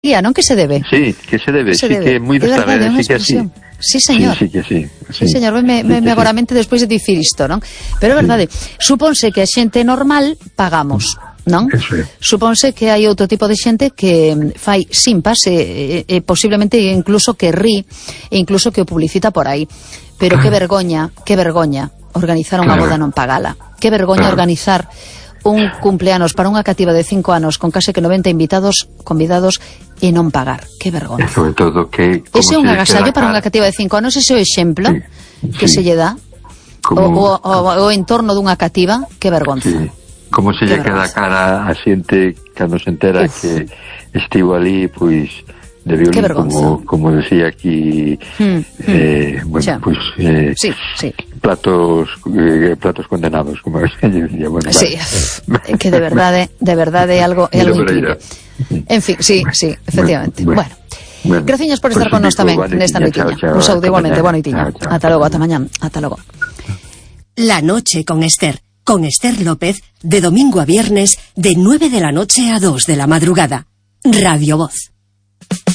non que se debe? Sí, que se debe, sí que é moi desta vez, sí que así. Sí, señor. Sí, que sí. Sí, señor, me agora mente despois de dicir isto, non? Pero é verdade, supónse que a xente normal pagamos, non? Supónse que hai outro tipo de xente que fai simpas e posiblemente incluso que ri e incluso que o publicita por aí. Pero que vergoña organizar unha boda non pagala. Que vergoña organizar un cumpleanos para unha cativa de 5 anos con case que 90 convidados e non pagar. Que vergonza. E sobre todo que... Ese é un agasallo para unha cativa de 5 anos, ese é o exemplo que se lle dá o entorno dunha cativa. Que vergonza. Como se lle queda cara a xente cando se entera que estivo ali, pois de violín, como decía aquí, bueno, pues platos condenados, como se decía. Bueno, sí, que de verdade é algo increíble. En fin, sí, efectivamente. Bueno, graciñas por estar con nós tamén nesta noitiña. Un saúdo igualmente, boa noitiña. Ata logo, ata mañán, ata logo. La noche con Esther López, de domingo a viernes, de 9 de la noche a 2 de la madrugada. Radio Voz.